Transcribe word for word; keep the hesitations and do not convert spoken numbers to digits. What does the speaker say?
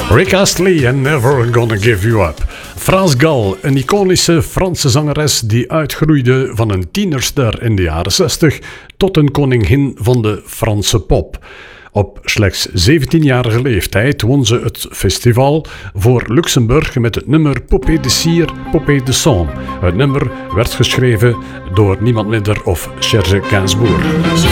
Rick Astley en Never Gonna Give You Up. France Gall, een iconische Franse zangeres die uitgroeide van een tienerster in de jaren zestig tot een koningin van de Franse pop. Op slechts zeventienjarige leeftijd won ze het festival voor Luxemburg met het nummer Poupée de Cire, Poupée de Sang. Het nummer werd geschreven door niemand minder of Serge Gainsbourg.